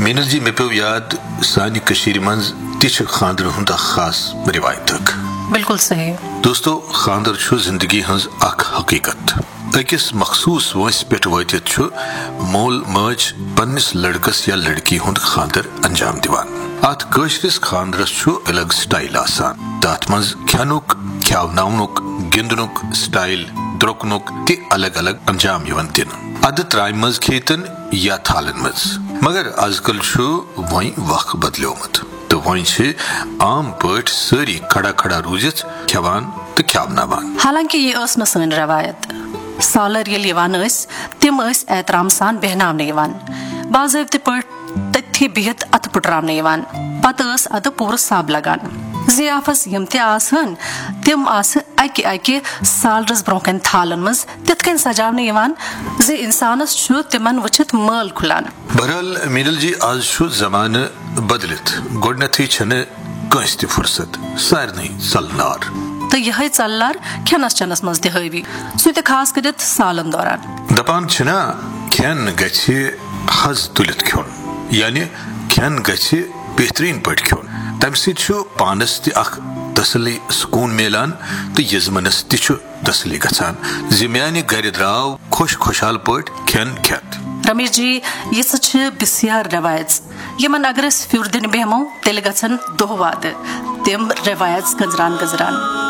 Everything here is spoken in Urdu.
مینل جی مے پیو یاد سانہِ کٔشیٖرِ منٛز تہِ چھِ خاندرن ہُنٛد اکھ خاص رِوایت اکھ. بالکل صحیح. دوستو خاندر چھُ زندگی ہٕنٛز اکھ حقیٖقت. أکِس مخصوٗص وٲنٛسہِ پٮ۪ٹھ وٲتِتھ چھُ مول ماج پننِس لڑکس یا لڑکی ہُنٛد خاندر انجام دِوان. اتھ کٲشرِس خاندرس چھُ الگ سٹایل آسان تہٕ اتھ منٛز کھٮ۪نُک کھٮ۪وناونُک گِنٛدنُک سٹایل درٛوٚکنُک تہِ الگ الگ انجام یِوان دِنہٕ. ادٕ ترامہِ منٛز کھیٚتن یا تھالن منٛز. مگر آز کل چھُ وۄنۍ وق بدلیومُت تہٕ وۄنۍ چھِ عام پٲٹھۍ سٲری کھڑا کھڑا روٗزِتھ کھٮ۪وان تہٕ کھٮ۪وناوان. حالانکہ یہ ٲس نہٕ سٲنۍ روایت. سالر ییٚلہِ یِوان ٲسۍ تِم ٲسۍ احترام سان بیٚہناونہٕ یِوان، باضٲبطہٕ پٲٹھۍ تٔتھی بِہِتھ اَتھٕ پٕٹراونہٕ یِوان. پتہٕ ٲس اَدٕ پوٗرٕ سب لگان. ضِیافس یِم تہِ آسہٕ تِم آسہٕ اکہِ اکہِ سالرس برونٛہہ کنہِ تھالن منٛز تِتھ کٔنۍ سجاونہٕ یِوان زِ انسانس چھُ تِمن وٕچھِتھ مٲل کھُلان. بہرحال مینل جی آز چھُ زمانہٕ بدلِتھ. گۄڈٕنیتھٕے چھنہٕ کٲنٛسہِ تہِ فرصت، سارنٕے ژلہٕ نار. تہٕ یِہے ژلار کھٮ۪نس چٮ۪نس منٛز تہِ ہٲوی، سُہ تہِ خاص کٔرِتھ سالن دوران. دپان چھِنا کھٮ۪ن گژھِ حظ تُلِتھ کھیوٚن، یعنی کھٮ۪ن گژھِ بہتریٖن پٲٹھۍ کھیوٚن. تمہِ سۭتۍ چھُ پانس تہِ اکھ تسلی سکوٗن میلان تہٕ یزمنس تہِ چھُ تسلی گژھان زِ میانہِ گرِ درٛاو خۄش خۄشحال پٲٹھۍ کھٮ۪ن کھٮ۪تھ. رمیش جی، یِژھٕ چھِ بِسیار رٮ۪وایژ یِمن اگر أسۍ پھِیُر دِنہِ بیٚہمو تیٚلہِ گژھن دۄہ وادٕ تِم رٮ۪وایژ گٔنٛزران گٔنٛزران.